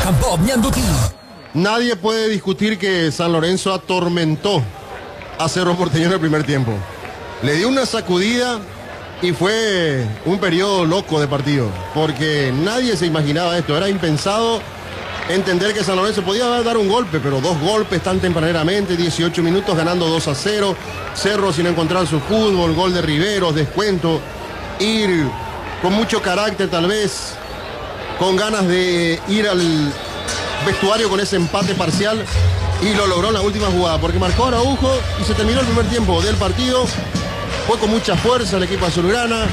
Rock and Pop Ñandutí. Nadie puede discutir que San Lorenzo atormentó a Cerro Porteño en el primer tiempo. Le dio una sacudida y fue un periodo loco de partido, porque nadie se imaginaba esto. Era impensado entender que San Lorenzo podía dar un golpe, pero dos golpes tan tempraneramente, 18 minutos ganando 2-0, Cerro sin encontrar su fútbol, gol de Riveros, descuento, ir con mucho carácter tal vez, con ganas de ir al vestuario con ese empate parcial, y lo logró en la última jugada, porque marcó Araujo y se terminó el primer tiempo del partido. Fue con mucha fuerza el equipo azulgrana,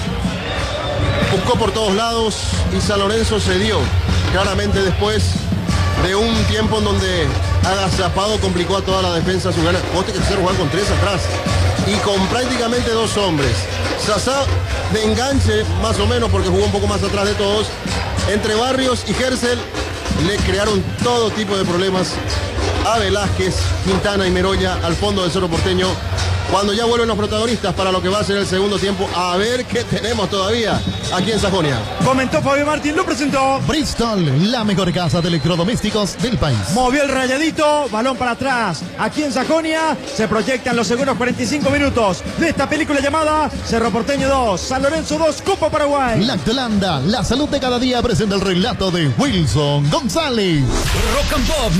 buscó por todos lados y San Lorenzo cedió claramente después de un tiempo en donde agazapado complicó a toda la defensa azulgrana. Vos tenés que hacer jugar con 3 atrás y con prácticamente 2 hombres. Sasá de enganche más o menos, porque jugó un poco más atrás de todos. Entre Barrios y Gersel le crearon todo tipo de problemas a Velázquez, Quintana y Meroya al fondo del Cerro Porteño. Cuando ya vuelven los protagonistas para lo que va a ser el segundo tiempo, a ver qué tenemos todavía aquí en Sajonia. Comentó Fabio Martín, lo presentó Bristol, la mejor casa de electrodomésticos del país. Movió el rayadito, balón para atrás. Aquí en Sajonia se proyectan los segundos 45 minutos de esta película llamada Cerro Porteño 2, San Lorenzo 2, Copa Paraguay. Lactolanda, la salud de cada día, presenta el relato de Wilson González. Rock and Pop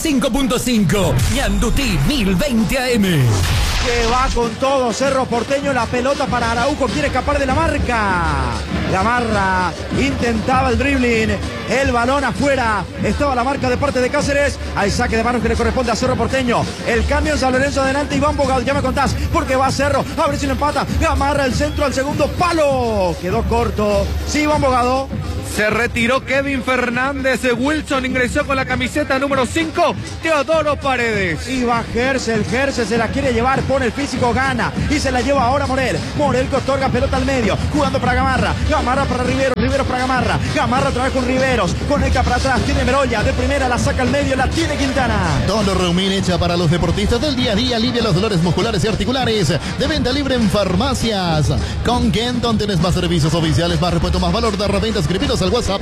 95.5, Ñandutí 1020 AM. Que va con todo Cerro Porteño, la pelota para Araujo, quiere escapar de la marca. Gamarra intentaba el dribbling, el balón afuera, estaba la marca de parte de Cáceres. Hay saque de manos que le corresponde a Cerro Porteño. El cambio en San Lorenzo adelante, Iván Bogado, ya me contás, porque va Cerro, a ver si lo empata. Gamarra el centro al segundo palo, quedó corto. Sí, Iván Bogado. Se retiró Kevin Fernández, Wilson ingresó con la camiseta número 5, Teodoro Paredes. Y va Gersel se la quiere llevar, pone el físico, gana y se la lleva ahora Morel. Morel que otorga pelota al medio, jugando para Gamarra, Gamarra para Riveros, Riveros para Gamarra, Gamarra otra vez con Riveros, conecta para atrás, tiene Meroya, de primera la saca al medio, la tiene Quintana. Todo Reumín hecha para los deportistas del día a día, alivia los dolores musculares y articulares, de venta libre en farmacias. Con Kenton tienes más servicios oficiales, más repuesto, más valor de reventa, escribiros al WhatsApp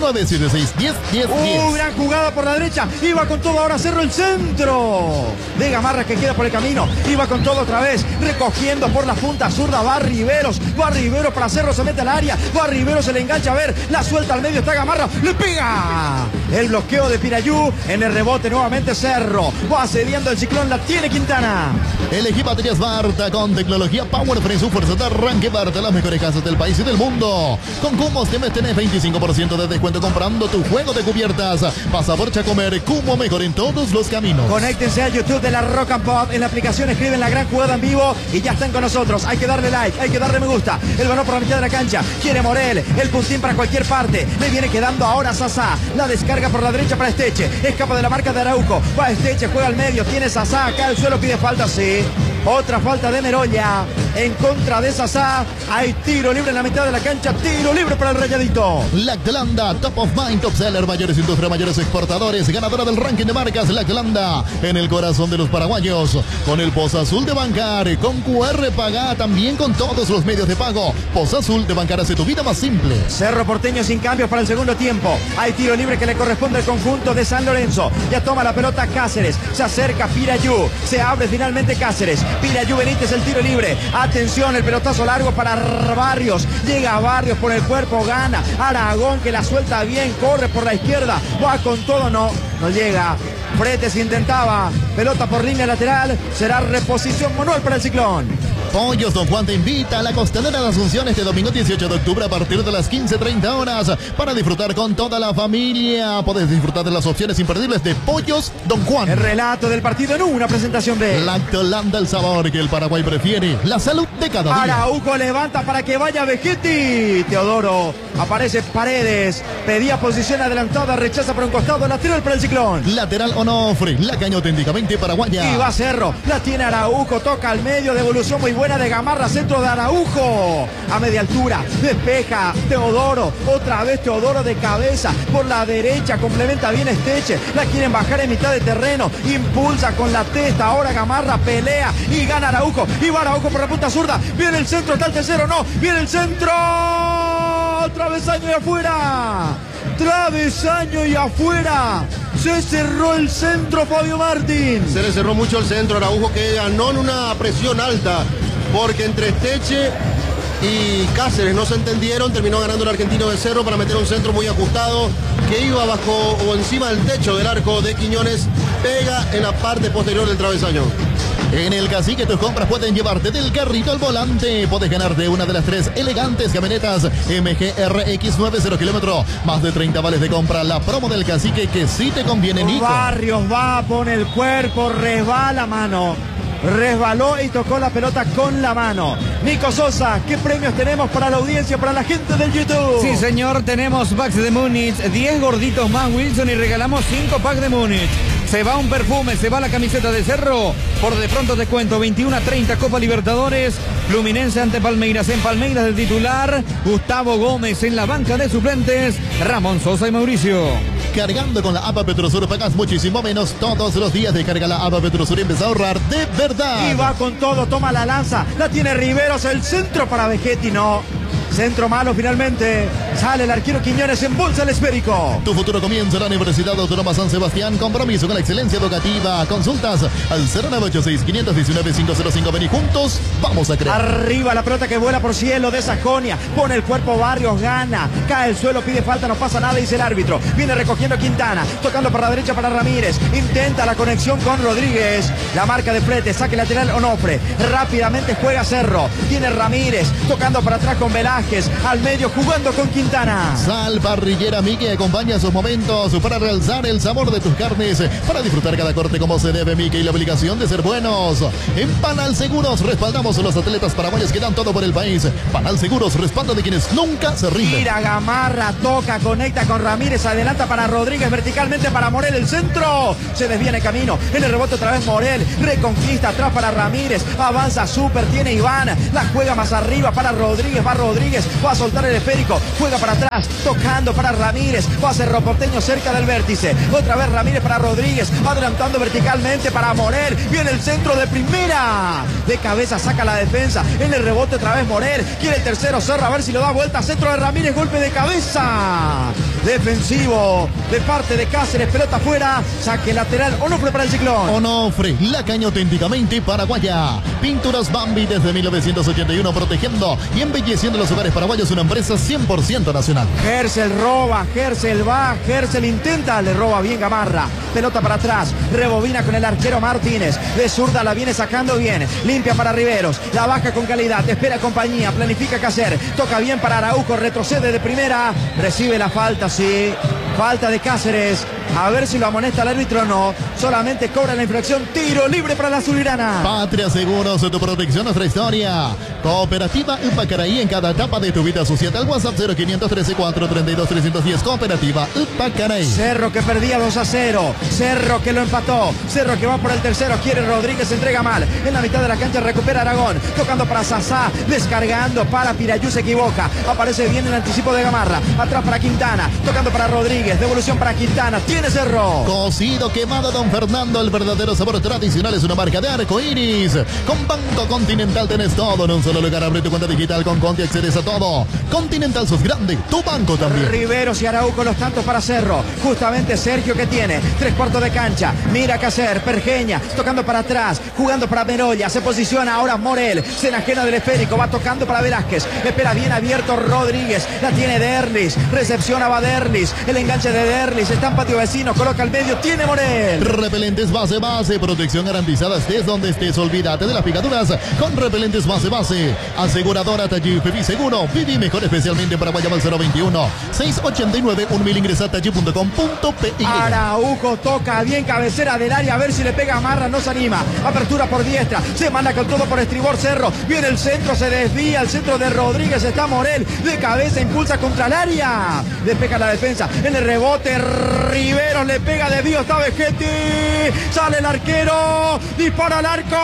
0976 10 10 10. Gran jugada por la derecha, iba con todo ahora Cerro, el centro de Gamarra que queda por el camino, iba con todo otra vez, recogiendo por la punta zurda, va Riveros para Cerro, se mete al área, va Riveros, se le engancha, a ver, la suelta al medio, está Gamarra, le pega el bloqueo de Pirayú, en el rebote nuevamente Cerro, va cediendo el ciclón, la tiene Quintana. Elegí baterías Barta con tecnología Power Free, su fuerza de arranque. Barta, las mejores casas del país y del mundo. Con Cumos tenés 25% de descuento comprando tu juego de cubiertas. Pasa por Chacomer, Cumo mejor en todos los caminos. Conéctense a YouTube de la Rock and Pop, en la aplicación escriben la gran jugada en vivo y ya están con nosotros. Hay que darle like, hay que darle me gusta. El balón por la mitad de la cancha, quiere Morel, el puntín para cualquier parte. Le viene quedando ahora Sasá, la descarga por la derecha para Esteche, escapa de la marca de Araujo, va Esteche, juega al medio, tiene Sasá, acá al suelo, pide falta, sí. Otra falta de Meroya en contra de Sasá. Hay tiro libre en la mitad de la cancha, tiro libre para el rayadito. Lactolanda, top of mind, top seller, mayores industria, mayores exportadores, ganadora del ranking de marcas. Lactolanda, en el corazón de los paraguayos, con el Poza Azul de Bancar, con QR paga también con todos los medios de pago. Poza Azul de Bancar hace tu vida más simple. Cerro Porteño sin cambios para el segundo tiempo. Hay tiro libre que le corresponde al conjunto de San Lorenzo. Ya toma la pelota Cáceres, se acerca Pirayú, se abre finalmente Cáceres. Pirayú Benítez, el tiro libre. Atención, el pelotazo largo para Barrios. Llega Barrios por el cuerpo, gana. Aragón que la suelta bien, corre por la izquierda. Va con todo, no llega. Fretes intentaba. Pelota por línea lateral. Será reposición manual para el Ciclón. Pollos Don Juan te invita a la Costanera de Asunción este domingo 18 de octubre a partir de las 15:30 horas para disfrutar con toda la familia. Podés disfrutar de las opciones imperdibles de Pollos Don Juan. El relato del partido en una presentación de Lactolanda, el sabor que el Paraguay prefiere, la salud de cada día. Araujo levanta para que vaya Vegetti. Teodoro, aparece Paredes, pedía posición adelantada, rechaza por un costado, lateral para el Ciclón. Lateral Onofre, la caña auténticamente paraguaya. Y va Cerro, la tiene Araujo, toca al medio, devolución muy buena de Gamarra, centro de Araujo, a media altura, despeja Teodoro, otra vez Teodoro de cabeza, por la derecha, complementa bien Esteche, la quieren bajar en mitad de terreno, impulsa con la testa, ahora Gamarra pelea y gana Araujo, y va Araujo por la punta zurda, viene el centro, está el tercero, no, viene el centro, travesaño y afuera. travesaño y afuera. Se cerró el centro, Fabio Martín. Se le cerró mucho el centro, Araujo, que ganó en una presión alta, porque entre Esteche y Cáceres no se entendieron. Terminó ganando el argentino de Cerro para meter un centro muy ajustado que iba bajo o encima del techo del arco de Quiñones. Pega en la parte posterior del travesaño. En el Cacique tus compras pueden llevarte del carrito al volante. Puedes ganarte una de las 3 elegantes camionetas MG RX 90 kilómetros. Más de 30 vales de compra. La promo del Cacique que sí te conviene, Nico. Barrios va, pone el cuerpo, resbala mano. Resbaló y tocó la pelota con la mano. Nico Sosa, ¿qué premios tenemos para la audiencia, para la gente del YouTube? Sí, señor, tenemos packs de Múnich, 10 gorditos más, Wilson, y regalamos 5 packs de Múnich. Se va un perfume, se va la camiseta de Cerro. Por de pronto te cuento, 21-30 Copa Libertadores. Fluminense ante Palmeiras. En Palmeiras de titular, Gustavo Gómez. En la banca de suplentes, Ramón Sosa y Mauricio. Cargando con la APA Petrosur pagas muchísimo menos todos los días. Descarga la APA Petrosur y empieza a ahorrar de verdad. Y va con todo, toma la lanza. La tiene Riveros, el centro para Vegetti, no. Centro malo finalmente. Sale el arquero Quiñones, embolsa el esférico. Tu futuro comienza en la Universidad Autónoma San Sebastián. Compromiso con la excelencia educativa. Consultas al 0986519-505. Vení juntos, vamos a creer. Arriba la pelota que vuela por cielo de Sajonia. Pone el cuerpo Barrios, gana. Cae el suelo, pide falta, no pasa nada, dice el árbitro. Viene recogiendo Quintana. Tocando por la derecha para Ramírez. Intenta la conexión con Rodríguez. La marca de Flete, saque lateral Onofre. Rápidamente juega Cerro. Tiene Ramírez. Tocando para atrás con Velázquez. Al medio jugando con Quintana. Sal Parrillera Miki acompaña sus momentos para realzar el sabor de tus carnes, para disfrutar cada corte como se debe, Miki, y la obligación de ser buenos. En Panal Seguros respaldamos a los atletas paraguayos que dan todo por el país. Panal Seguros, respaldo de quienes nunca se rinden. Tira, Gamarra, toca, conecta con Ramírez, adelanta para Rodríguez, verticalmente para Morel, el centro. Se desviene camino, en el rebote otra vez Morel, reconquista atrás para Ramírez, avanza súper, tiene Iván, la juega más arriba para Rodríguez, va Rodríguez. Va a soltar el esférico, juega para atrás, tocando para Ramírez, va a Cerro Porteño cerca del vértice, otra vez Ramírez para Rodríguez, adelantando verticalmente para Morel, viene el centro de primera, de cabeza saca la defensa, en el rebote otra vez Morel, quiere el tercero Cerro, a ver si lo da vuelta, centro de Ramírez, golpe de cabeza, defensivo de parte de Cáceres, pelota afuera, saque lateral, Onofre para el Ciclón. Onofre, la caña auténticamente paraguaya. Pinturas Bambi desde 1981, protegiendo y embelleciendo los hogares paraguayos, una empresa 100% nacional. Gersel roba, Gersel va, Gersel intenta, le roba bien Gamarra, pelota para atrás, rebobina con el arquero Martínez, de zurda la viene sacando bien, limpia para Riveros, la baja con calidad, espera compañía, planifica qué hacer, toca bien para Araujo, retrocede de primera, recibe la falta, sí, falta de Cáceres, a ver si lo amonesta el árbitro o no, solamente cobra la infracción, tiro libre para la azulgrana. Patria Seguros, tu protección, nuestra historia. Cooperativa Upacaraí, en cada etapa de tu vida, asociada al WhatsApp 0513-432-310. Cooperativa Upacaraí. Cerro que perdía 2-0, Cerro que lo empató, Cerro que va por el tercero, quiere Rodríguez, entrega mal, en la mitad de la cancha recupera Aragón, tocando para Sasá, descargando para Pirayú, se equivoca, aparece bien el anticipo de Gamarra, atrás para Quintana, tocando para Rodríguez, devolución para Quintana, tiene Cerro. Cocido quemado Don Fernando, el verdadero sabor tradicional, es una marca de Arco Iris. Con Banco Continental tenés todo en un solo lugar. Abre tu cuenta digital con Conti, accedes a todo. Continental sos grande, tu banco también. Riveros y Arauco los tantos para Cerro. Justamente Sergio que tiene 3/4 de cancha. Mira qué hacer, Pergeña tocando para atrás, jugando para Merolla. Se posiciona ahora Morel, se enajena del esférico, va tocando para Velázquez. Espera bien abierto Rodríguez, la tiene Derlis, recepciona va Derlis, el enganche de Derlis, está en patio vecino, coloca al medio, tiene Morel. Repelentes base, protección garantizada estés donde estés, olvídate de las picaduras con repelentes base. Aseguradora Taller Viví Seguro, viví mejor, especialmente para Guayama al 021-689-1000, ingresa a taller.com.pi. Araujo toca bien cabecera del área, a ver si le pega Marra, no se anima, apertura por diestra, se manda con todo por estribor Cerro, viene el centro, se desvía, el centro de Rodríguez, está Morel, de cabeza impulsa contra el área, despeja la defensa, en el rebote Riveros le pega de Dios, está Vegetti, sale el arquero, dispara al arco,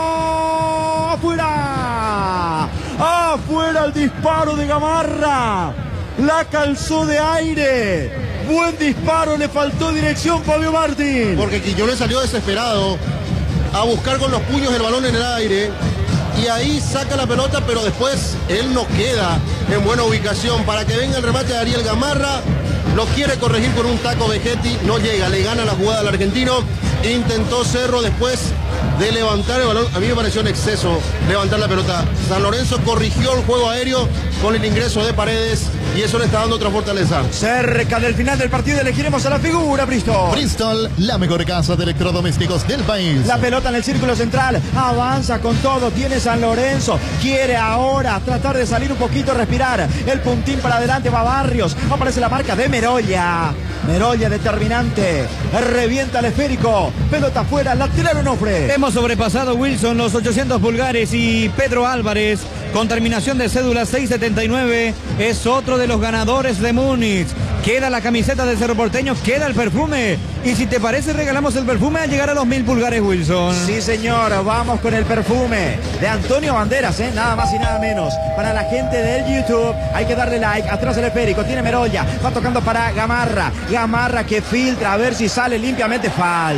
afuera el disparo de Gamarra, la calzó de aire, buen disparo, le faltó dirección Fabio Martín. Porque Quiñones salió desesperado a buscar con los puños el balón en el aire y ahí saca la pelota, pero después él no queda en buena ubicación para que venga el remate de Ariel Gamarra. lo quiere corregir con un taco Vegetti, no llega, le gana la jugada al argentino. Intentó Cerro después de levantar el balón, a mí me pareció en exceso levantar la pelota. San Lorenzo corrigió el juego aéreo con el ingreso de Paredes y eso le está dando otra fortaleza. Cerca del final del partido elegiremos a la figura, Bristol. Bristol, la mejor casa de electrodomésticos del país. La pelota en el círculo central, avanza con todo, tiene San Lorenzo, quiere ahora tratar de salir un poquito, respirar. El puntín para adelante va Barrios, aparece la marca de Merolla. Merolla determinante, revienta el esférico, pelota afuera, lateral Onofre. Hemos sobrepasado, Wilson, los 800 pulgares y Pedro Álvarez, con terminación de cédula 679, es otro de los ganadores de Múnich. Queda la camiseta de Cerro Porteño, queda el perfume. Y si te parece, regalamos el perfume al llegar a los 1000 pulgares, Wilson. Sí, señor, vamos con el perfume de Antonio Banderas, nada más y nada menos. Para la gente del YouTube, hay que darle like. Atrás el esférico, tiene Merolla, va tocando para Gamarra. Gamarra que filtra, a ver si sale limpiamente.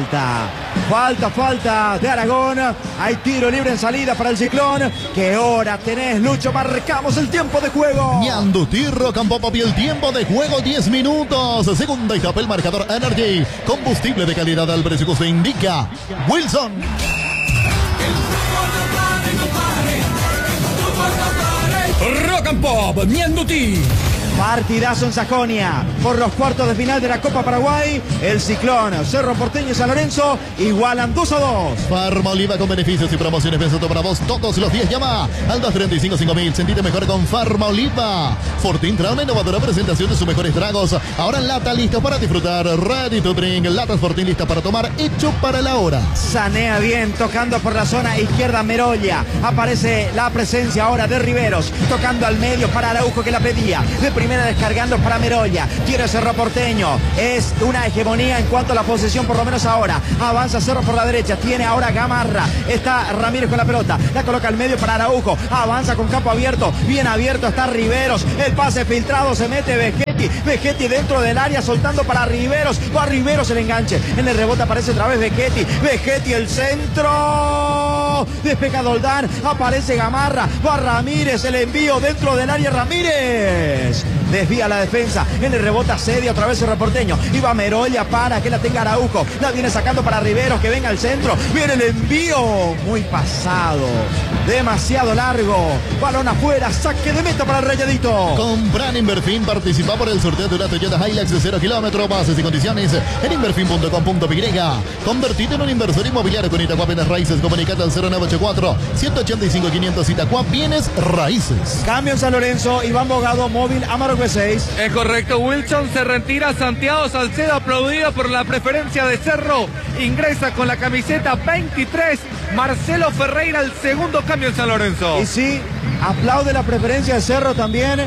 Falta de Aragón. Hay tiro libre en salida para el Ciclón. ¿Qué hora tenés, Lucho? Marcamos el tiempo de juego. Ñandutí Rock and Pop y el tiempo de juego 10 minutos. Segunda etapa, el marcador Energy. Combustible de calidad al precio que usted indica. Wilson. Rock and Pop, Ñandutí. Partidazo en Sajonia por los cuartos de final de la Copa Paraguay. El Ciclón, Cerro Porteño y San Lorenzo igualan 2-2. Farma Oliva con beneficios y promociones pensando para vos todos los días. Llama al 235-5000. Sentite mejor con Farma Oliva. Fortín trae una innovadora presentación de sus mejores tragos. Ahora en lata, listo para disfrutar. Ready to drink. Latas Fortín lista para tomar. Hecho para la hora. Sanea bien, tocando por la zona izquierda Merolla. Aparece la presencia ahora de Riveros. Tocando al medio para Araujo que la pedía. De primera descargando para Merolla. Quiere Cerro Porteño. Es una hegemonía en cuanto a la posesión, por lo menos ahora. Avanza Cerro por la derecha. Tiene ahora Gamarra. Está Ramírez con la pelota. La coloca al medio para Araujo. Avanza con campo abierto. Bien abierto está Riveros. El pase filtrado. Se mete Vegetti. Vegetti dentro del área soltando para Riveros. Va Riveros el enganche. En el rebote aparece otra vez Vegetti. Vegetti el centro. Despeja Doldán. Aparece Gamarra. Va Ramírez. El envío dentro del área. Ramírez desvía la defensa, en el rebote asedia otra vez Cerro Porteño, y va Merolla para que la tenga Araujo, la viene sacando para Riveros, que venga al centro, viene el envío, muy pasado, demasiado largo, balón afuera, saque de meta para el Rayadito. Compran Inverfin, participa por el sorteo de una Toyota Hilux de 0 kilómetros, bases y condiciones en inverfin.com.py. Convertite en un inversor inmobiliario con Itaqua Bienes Raíces. Comunicate al 0984-185-500. Itaqua Bienes Raíces. Cambio en San Lorenzo, Iván Bogado, móvil Amargo 6. Es correcto, Wilson, se retira Santiago Salcedo, aplaudido por la preferencia de Cerro. Ingresa con la camiseta 23, Marcelo Ferreira, el segundo cambio en San Lorenzo. Y sí, aplaude la preferencia de Cerro también.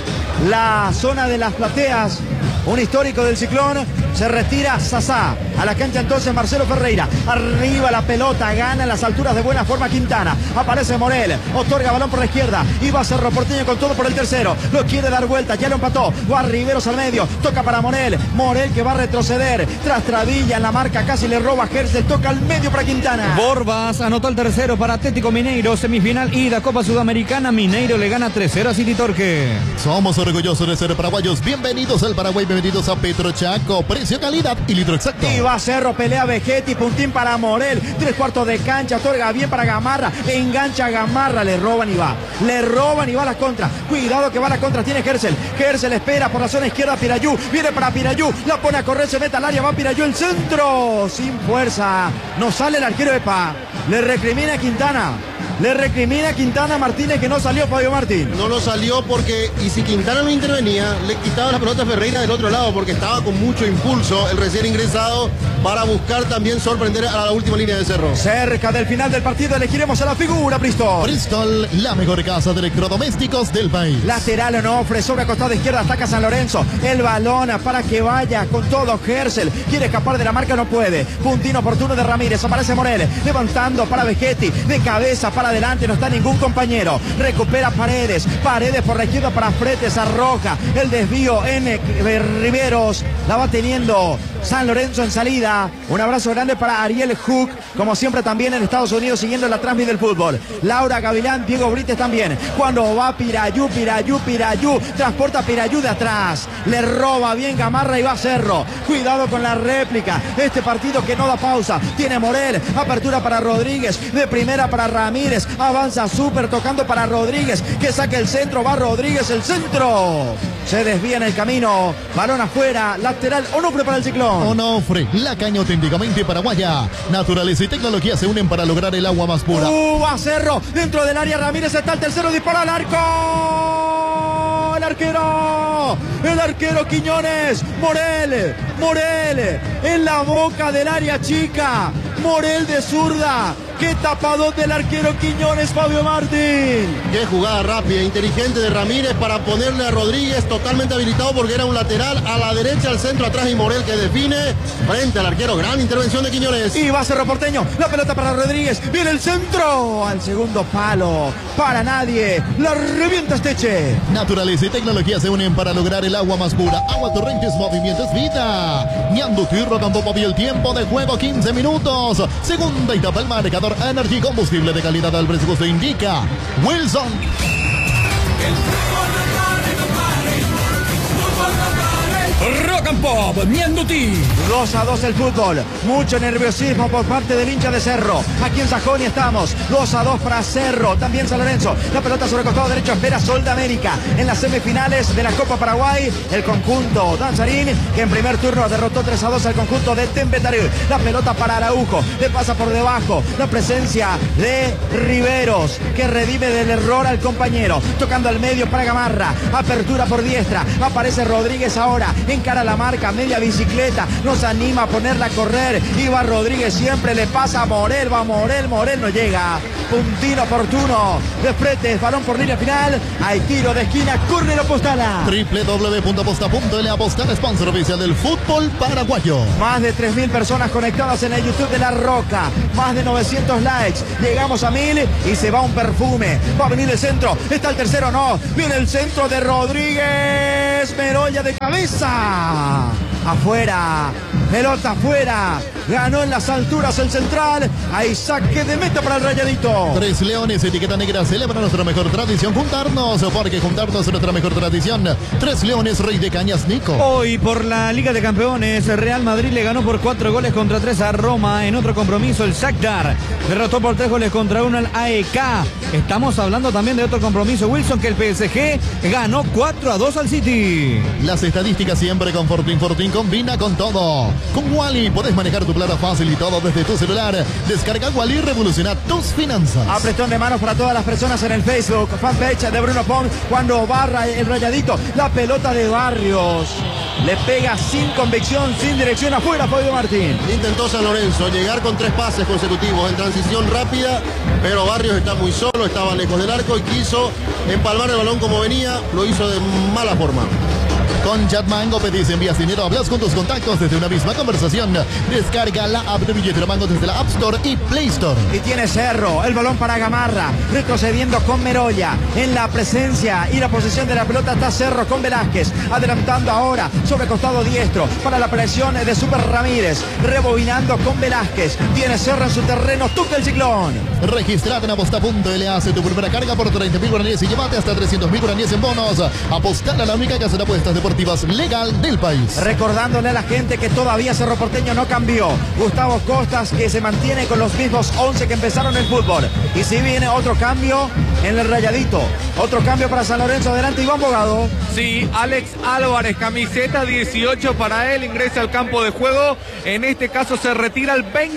La zona de las plateas, un histórico del Ciclón. Se retira Sasá. A la cancha entonces Marcelo Ferreira. Arriba la pelota. Gana en las alturas de buena forma Quintana. Aparece Morel. Otorga balón por la izquierda. Y va Cerro Porteño con todo por el tercero. Lo quiere dar vuelta. Ya lo empató. Va Riveros al medio. Toca para Morel. Morel que va a retroceder. Tras Tradilla en la marca. Casi le roba a Gerse. Toca al medio para Quintana. Borbas anotó el tercero para Atlético Mineiro. Semifinal ida Copa Sudamericana. Mineiro le gana 3-0 a City Torque. Somos orgullosos de ser paraguayos. Bienvenidos al Paraguay. Bienvenidos a Petrochaco. Precio, calidad y litro exacto. Y va Cerro, pelea Vegetti, puntín para Morel, 3/4 de cancha, otorga bien para Gamarra, engancha a Gamarra, le roban y va la contra, cuidado que va la contra, tiene Gersel espera por la zona izquierda, Pirayú, viene para Pirayú, la pone a correr, se mete al área, va Pirayú, el centro, sin fuerza, no sale el arquero Epa, le recrimina a Quintana Martínez que no salió Fabio Martín. No lo salió porque, y si Quintana no intervenía, le quitaba la pelota a Ferreira del otro lado porque estaba con mucho impulso el recién ingresado para buscar también sorprender a la última línea de Cerro. Cerca del final del partido elegiremos a la figura Bristol. Bristol, la mejor casa de electrodomésticos del país. Lateral Onofre, sobre costado izquierda, ataca San Lorenzo. El balón para que vaya con todo Gersel. Quiere escapar de la marca, no puede. Puntín oportuno de Ramírez, aparece Morel, levantando para Vegetti, de cabeza para adelante, no está ningún compañero. Recupera Paredes por la izquierda para Fretes, arroja el desvío en Riveros. La va teniendo San Lorenzo en salida. Un abrazo grande para Ariel Hook, como siempre también en Estados Unidos siguiendo la transmisión del fútbol. Laura Gavilán, Diego Brites también. Cuando va Pirayú, transporta Pirayú de atrás. Le roba bien Gamarra y va Cerro. Cuidado con la réplica. Este partido que no da pausa. Tiene Morel, apertura para Rodríguez, de primera para Ramírez. Avanza Súper tocando para Rodríguez, que saque el centro. Va Rodríguez, el centro. Se desvía en el camino. Balón afuera, lateral. Onofre para el Ciclón. Onofre, la caña auténticamente paraguaya. Naturaleza y tecnología se unen para lograr el agua más pura. Va Cerro, dentro del área Ramírez está el tercero, dispara al arco. El arquero Quiñones. Morel, en la boca del área chica. Morel de zurda. Qué tapadón del arquero Quiñones, Fabio Martín. Qué jugada rápida, inteligente de Ramírez para ponerle a Rodríguez, totalmente habilitado porque era un lateral, a la derecha, al centro, atrás, y Morel que define frente al arquero. Gran intervención de Quiñones. Y va Cerro Porteño, la pelota para Rodríguez, viene el centro, al segundo palo, para nadie, la revienta Esteche. Naturaleza y tecnología se unen para lograr el agua más pura. Agua Torrentes, movimiento es vida. Ñandutirro tampoco vio el tiempo de juego, 15 minutos. Segunda etapa, el marcador. Energy, combustible de calidad al presupuesto indica Wilson. Rock and Pop, Ñandutí. 2-2 el fútbol. Mucho nerviosismo por parte del hincha de Cerro. Aquí en Sajonia estamos. 2-2 para Cerro. También San Lorenzo. La pelota sobre el costado derecho. Espera Sol de América. En las semifinales de la Copa Paraguay, el conjunto danzarín, que en primer turno derrotó 3-2 al conjunto de Tempetarú. La pelota para Araujo. Le pasa por debajo. La presencia de Riveros, que redime del error al compañero. Tocando al medio para Gamarra. Apertura por diestra. Aparece Rodríguez ahora. Encara la marca, media bicicleta, nos anima a ponerla a correr, y va Rodríguez, siempre le pasa a Morel, va Morel no llega, puntino oportuno de Fretes, balón por línea final, hay tiro de esquina, córner Apostala. www.aposta.l, Apostala, sponsor oficial del fútbol paraguayo. Más de 3.000 personas conectadas en el YouTube de La Roca, más de 900 likes, llegamos a 1.000 y se va un perfume, va a venir el centro, está el tercero, no, viene el centro de Rodríguez, Merolla de cabeza. Afuera, pelota afuera, ganó en las alturas el central, hay saque de meta para el Rayadito. Tres Leones, etiqueta negra, celebra nuestra mejor tradición, juntarnos, porque juntarnos es nuestra mejor tradición. Tres Leones, Rey de Cañas, Nico. Hoy por la Liga de Campeones, Real Madrid le ganó por 4-3 a Roma. En otro compromiso, el Shakhtar derrotó por 3-1 al AEK. Estamos hablando también de otro compromiso, Wilson, que el PSG ganó 4-2 al City. Las estadísticas siempre con Fortín. Fortín combina con todo. Con Wally podés manejar tu plata fácil y todo desde tu celular. Descarga Wally y revoluciona tus finanzas. Apretón de manos para todas las personas en el Facebook. Fanpage de Bruno Pong cuando barra el Rayadito. La pelota de Barrios. Le pega sin convicción, sin dirección, afuera Fabio Martín. Intentó San Lorenzo llegar con 3 pases consecutivos en transición rápida, pero Barrios está muy solo, estaba lejos del arco y quiso empalmar el balón como venía, lo hizo de mala forma. Con Chatmango pedís, envías dinero, hablas con tus contactos desde una misma conversación. Descarga la app de Billetera Mango desde la App Store y Play Store. Y tiene Cerro, el balón para Gamarra, retrocediendo con Merolla. En la presencia y la posición de la pelota está Cerro con Velázquez, adelantando ahora sobre costado diestro para la presión de Super Ramírez, rebobinando con Velázquez. Tiene Cerro en su terreno, toca el Ciclón. Registrate en aposta.l, hace tu primera carga por 30.000 guaraníes y llévate hasta 300.000 guaraníes en bonos. Apostar a la única casa de apuestas deportivas legal del país. Recordándole a la gente que todavía Cerro Porteño no cambió. Gustavo Costas, que se mantiene con los mismos 11 que empezaron el fútbol. Y si viene otro cambio en el Rayadito, otro cambio para San Lorenzo, adelante Iván Bogado. Sí, Alex Álvarez, camiseta 18 para él, ingresa al campo de juego. En este caso se retira el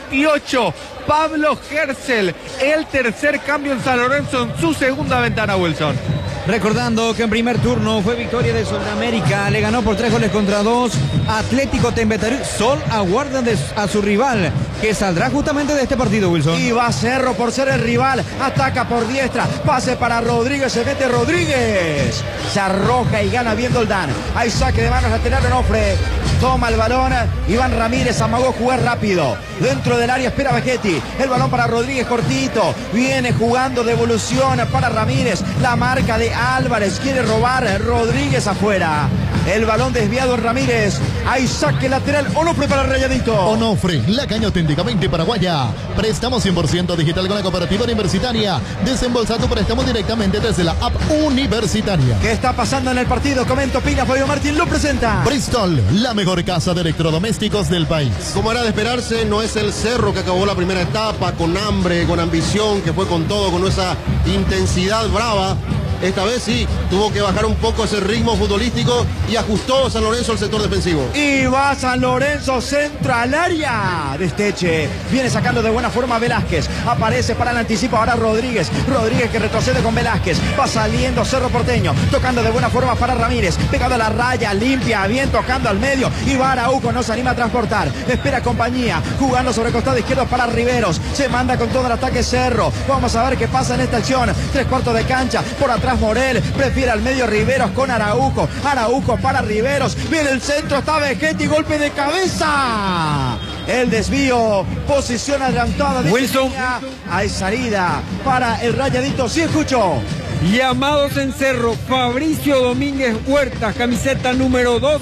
28. Pablo Hersel, el tercer cambio en San Lorenzo en su segunda ventana, Wilson. Recordando que en primer turno fue victoria de Sudamérica, le ganó por 3-2 Atlético Tembetarú. Sol aguarda a su rival que saldrá justamente de este partido, Wilson. Y va Cerro por ser el rival. Ataca por diestra. Pase para Rodríguez. Se mete Rodríguez. Se arroja y gana bien Doldán. Hay saque de manos lateral. Onofre toma el balón. Iván Ramírez amagó jugar rápido. Dentro del área espera Vegetti. El balón para Rodríguez cortito. Viene jugando devolución para Ramírez. La marca de Álvarez. Quiere robar Rodríguez afuera. El balón desviado en Ramírez. Hay saque lateral. Onofre para el Rayadito. Onofre, la caña auténticamente paraguaya. Préstamo 100% digital con la cooperativa universitaria. Desembolsa tu préstamo directamente desde la app universitaria. ¿Qué está pasando en el partido? Comento, opina, Fabio Martín lo presenta. Bristol, la mejor casa de electrodomésticos del país. Como era de esperarse, no es el Cerro que acabó la primera etapa con hambre, con ambición, que fue con todo, con esa intensidad brava. Esta vez sí, tuvo que bajar un poco ese ritmo futbolístico y ajustó San Lorenzo al sector defensivo. Y va San Lorenzo, centro al área. Desteche, viene sacando de buena forma Velázquez. Aparece para el anticipo ahora Rodríguez. Rodríguez que retrocede con Velázquez. Va saliendo Cerro Porteño, tocando de buena forma para Ramírez. Pegado a la raya, limpia, bien tocando al medio. Y va Araujo, no se anima a transportar. Espera compañía, jugando sobre el costado izquierdo para Riveros. Se manda con todo el ataque Cerro. Vamos a ver qué pasa en esta acción. 3/4 de cancha, por atrás Morel, prefiere al medio Riveros con Araujo. Araujo para Riveros. Viene el centro, está Vegetti, golpe de cabeza. El desvío, posición adelantada de Wilson. Hay salida para el Rayadito. Sí, escucho. Llamados en Cerro, Fabricio Domínguez Huertas, camiseta número 2.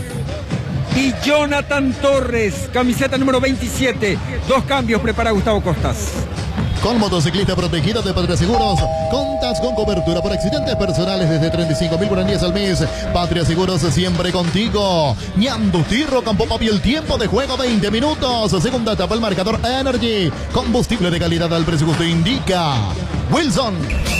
Y Jonathan Torres, camiseta número 27. 2 cambios prepara Gustavo Costas. Con motociclista protegido de Patria Seguros, contas con cobertura por accidentes personales desde 35.000 guaraníes al mes. Patria Seguros siempre contigo. Ñandutí, Campo Papi, el tiempo de juego 20 minutos. Segunda etapa, el marcador Energy. Combustible de calidad al precio que usted indica. Wilson.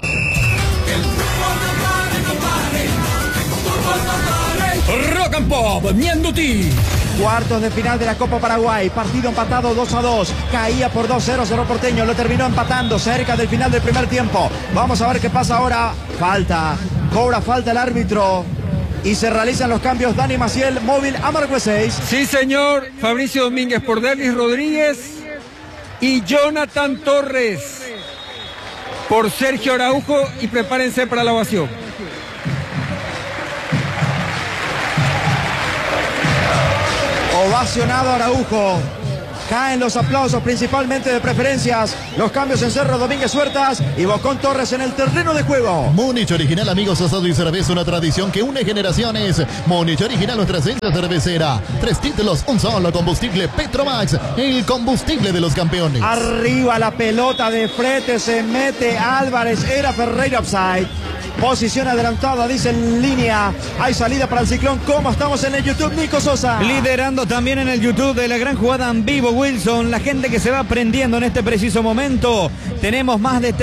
Rock and Pop, Ñandutí. Cuartos de final de la Copa Paraguay. Partido empatado 2-2. Caía por 2-0 Cerro Porteño. Lo terminó empatando cerca del final del primer tiempo. Vamos a ver qué pasa ahora. Falta. Cobra falta el árbitro. Y se realizan los cambios. Dani Maciel, móvil Amargüe 6. Sí, señor. Fabricio Domínguez por Derlis Rodríguez. Y Jonathan Torres por Sergio Araujo. Y prepárense para la ovación. Ovacionado Araujo. Caen los aplausos, principalmente de preferencias. Los cambios en Cerro, Domínguez Huertas y Bocón Torres en el terreno de juego. Múnich Original, amigos, asado y cerveza, una tradición que une generaciones. Múnich Original, nuestra esencia cervecera. 3 títulos, un solo combustible Petromax, el combustible de los campeones. Arriba la pelota de frente, se mete Álvarez, era Ferreira offside. Posición adelantada, dice en línea. Hay salida para el Ciclón. ¿Cómo estamos en el YouTube, Nico Sosa? Liderando también en el YouTube de la gran jugada en vivo, Wilson. La gente que se va prendiendo en este preciso momento. Tenemos más de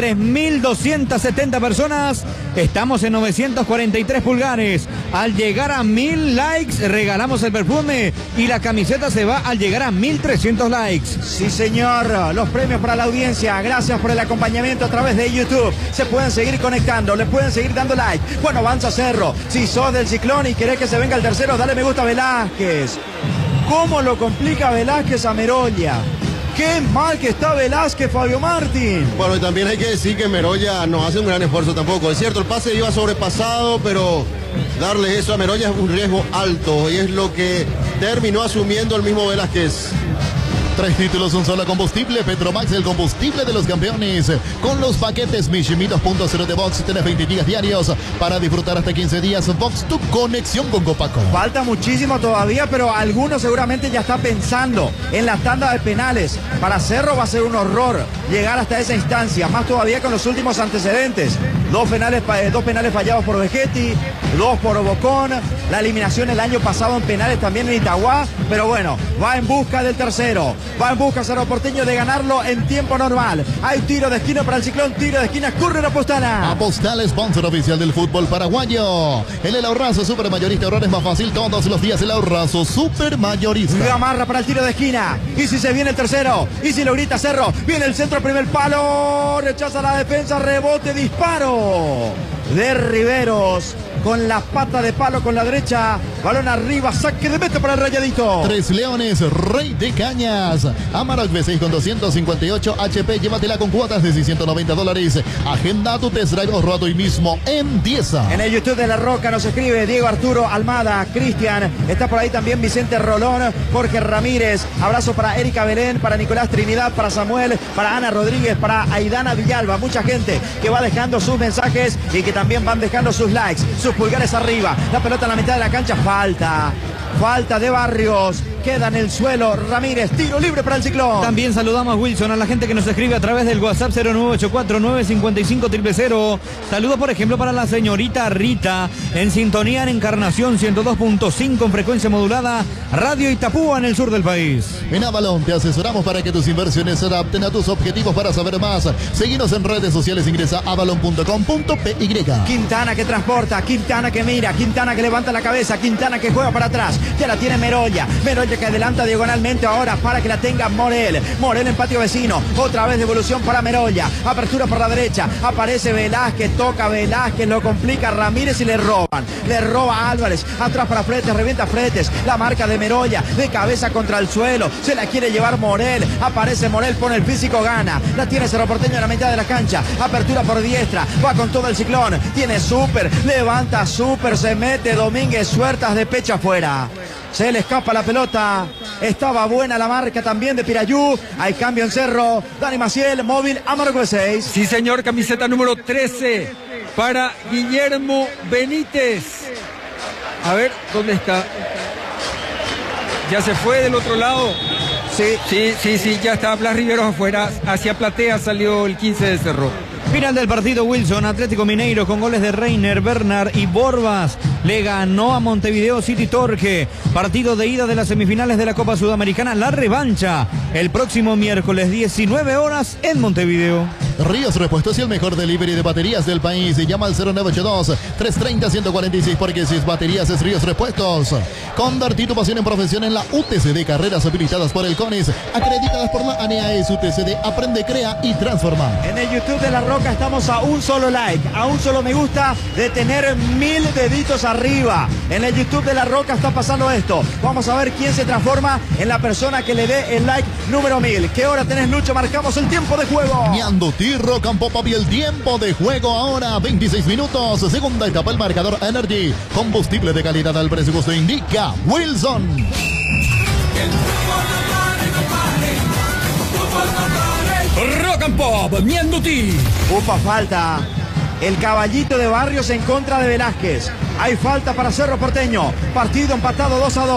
3.270 personas. Estamos en 943 pulgares. Al llegar a 1.000 likes, regalamos el perfume. Y la camiseta se va al llegar a 1.300 likes. Sí, señor. Los premios para la audiencia. Gracias por el acompañamiento a través de YouTube. Se pueden seguir conectando. Le pueden seguir dando like. Bueno, avanza Cerro. Si sos del Ciclón y querés que se venga el tercero, dale me gusta a Velázquez. ¿Cómo lo complica Velázquez a Merolla? Qué mal que está Velázquez, Fabio Martín. Bueno, y también hay que decir que Merolla no hace un gran esfuerzo tampoco. Es cierto, el pase iba sobrepasado, pero darle eso a Merolla es un riesgo alto y es lo que terminó asumiendo el mismo Velázquez. 3 títulos, un solo combustible. Petromax, el combustible de los campeones. Con los paquetes Mishimi 2.0 de Box, tenés 20 gigas diarios para disfrutar hasta 15 días. Box, tu conexión con Copaco. Falta muchísimo todavía, pero algunos seguramente ya están pensando en la tanda de penales. Para Cerro va a ser un horror llegar hasta esa instancia, más todavía con los últimos antecedentes. 2 penales fallados por Vegetti, 2 por Bocón. La eliminación el año pasado en penales también en Itagüá, pero bueno, va en busca del tercero. Va en busca Cerro Porteño de ganarlo en tiempo normal. Hay tiro de esquina para el Ciclón, tiro de esquina, corre la Apostala. Apostal, sponsor oficial del fútbol paraguayo. En el Ahorrazo Supermayorista, ahorrar es más fácil todos los días. El Ahorrazo Supermayorista. Gamarra para el tiro de esquina. Y si se viene el tercero, y si lo grita Cerro, viene el centro, primer palo, rechaza la defensa, rebote, disparo de Riveros. Con la pata de palo con la derecha, Balón arriba, saque de meta para el Rayadito. Tres Leones, Rey de Cañas. Amarok V6 con 258 HP. Llévatela con cuotas de $690. Agenda tu test drive ahorrado hoy mismo en Dieza. En el YouTube de La Roca nos escribe Diego Arturo Almada, Cristian. Está por ahí también Vicente Rolón, Jorge Ramírez. Abrazo para Erika Belén, para Nicolás Trinidad, para Samuel, para Ana Rodríguez, para Aidana Villalba. Mucha gente que va dejando sus mensajes y que también van dejando sus likes, sus pulgares arriba. La pelota en la mitad de la cancha. Falta de Barrios. Queda en el suelo Ramírez, tiro libre para el Ciclón. También saludamos, Wilson, a la gente que nos escribe a través del WhatsApp 0984-955-000. Saludos, por ejemplo, para la señorita Rita, en sintonía en Encarnación 102.5 en frecuencia modulada, Radio Itapúa, en el sur del país. En Avalon te asesoramos para que tus inversiones se adapten a tus objetivos. Para saber más, seguinos en redes sociales, ingresa a avalon.com.py. Quintana que transporta, Quintana que mira, Quintana que levanta la cabeza, Quintana que juega para atrás, ya la tiene Merolla que adelanta diagonalmente ahora para que la tenga Morel en patio vecino, otra vez devolución para Merolla, apertura por la derecha, aparece Velázquez, toca Velázquez, lo complica Ramírez y le roba Álvarez, atrás para Fretes, revienta Fretes, la marca de Merolla, de cabeza contra el suelo, se la quiere llevar Morel, aparece Morel, pone el físico, gana, la tiene Cerro Porteño en la mitad de la cancha, apertura por diestra, va con todo el Ciclón, tiene Súper, levanta Súper, se mete Domínguez, suertas de pecho afuera. Se le escapa la pelota. Estaba buena la marca también de Pirayú. Hay cambio en Cerro. Dani Maciel, móvil, Amarok V6. Sí, señor, camiseta número 13 para Guillermo Benítez. A ver, ¿dónde está? Ya se fue del otro lado. Sí, ya está Blas Riveros afuera. Hacia Platea salió el 15 de Cerro. Final del partido, Wilson. Atlético Mineiro con goles de Reiner, Bernard y Borbas le ganó a Montevideo City Torque. Partido de ida de las semifinales de la Copa Sudamericana. La revancha el próximo miércoles 19 horas en Montevideo. Ríos Repuestos y el mejor delivery de baterías del país. Llama al 0982-330-146 porque si es baterías es Ríos Repuestos. Convertir tu pasión en profesión en la UTCD. Carreras habilitadas por el CONIS, acreditadas por la ANEAES. UTCD aprende, crea y transforma. En el YouTube de La Roca estamos a un solo like, a un solo me gusta de tener 1000 deditos arriba. En el YouTube de La Roca está pasando esto. Vamos a ver quién se transforma en la persona que le dé el like número 1000. ¿Qué hora tenés, Lucho? Marcamos el tiempo de juego. Ñandutí, Rock and Pop y el tiempo de juego ahora 26 minutos. Segunda etapa, el marcador Energy. Combustible de calidad al presupuesto indica Wilson. Rock and Pop, Ñandutí. Upa, falta. El caballito de Barrios en contra de Velázquez. Hay falta para Cerro Porteño. Partido empatado 2-2.